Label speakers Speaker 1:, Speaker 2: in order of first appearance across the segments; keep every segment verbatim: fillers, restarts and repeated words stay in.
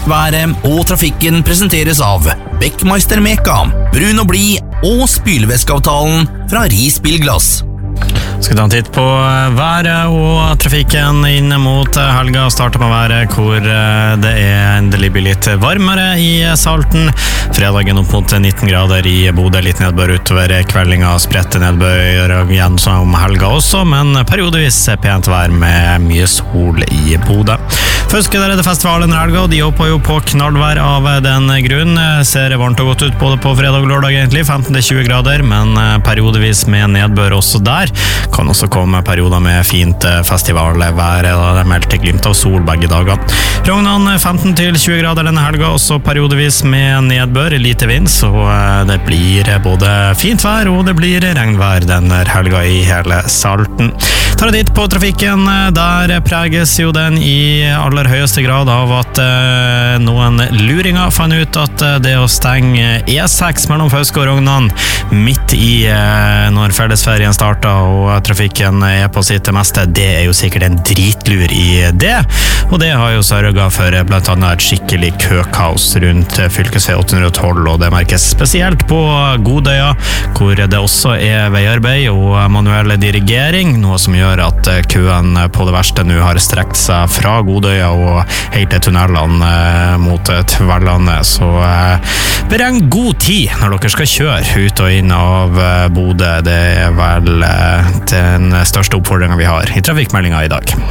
Speaker 1: Været og trafikken presenteres av Beckmeister Meka, brun og blid og spylevæskeavtalen fra Ris Bilglass.
Speaker 2: Skal ta en titt på været og trafikken inn mot helga. Starter med været hvor det er endelig blir litt varmere i Salten. Fredagen opp mot nitten grader i Bodø, litt nedbør utover kveldinga, spredte nedbør igjen som helga også, men periodevis pent vær med mye sol i Bodø. Føskedalsfestivalen denne helga, de håper jo på knallvær av den grunn. Ser varmt og godt ut både på fredag og lørdag egentlig, femten til tjue grader, men periodevis med nedbør også der. Kan også komme perioder med fint festivalvær, da det er meldt glimt av sol begge dager. Rognan femten til tjue grader denne helga, også periodevis med nedbør, lite vind, så det blir både fint vær og det blir regnvær denne helga i hele Salten. Tar det dit på trafikken, der preges jo den i aller høyeste grad av at eh, noen luringer fant ut at eh, det å stenge E seks mellom Fauske og Rognan midt i eh, når fellesferien starter og trafikken er på sitt meste, det er jo sikkert en dritlur i det, og det har jo sørget for blant annet et skikkelig køkaos rundt fylkesvei åtte hundre og tolv, og det merkes spesielt på Godøya, hvor det også er veiarbeid og manuell dirigering, noe som gjør at køen på det verste nå har strekt seg fra Godøya og helt til tunnelene mot Tverlandet, så beregn god tid når dere skal kjøre ut og inn av Bodø. Det er vel den største oppfordringen vi har i trafikkmeldingen i dag.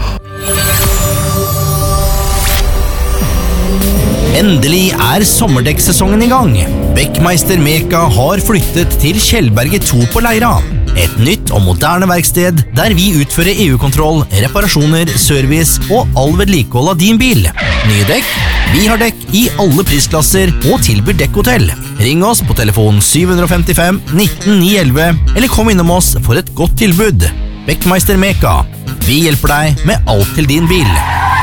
Speaker 1: Endelig er sommerdekksesongen i gang. Beckmeister Meka har flyttet til Kjellberget to på Leira. Et nytt og moderne verksted der vi utfører E U-kontroll, reparasjoner, service og all vedlikehold av din bil. Nye dekk? Vi har dekk i alle prisklasser og tilbyr dekkhotell. Ring oss på telefon syv fem fem nitten ni elleve eller kom innom oss for et godt tilbud. Beckmeister Meka. Vi hjelper deg med alt til din bil.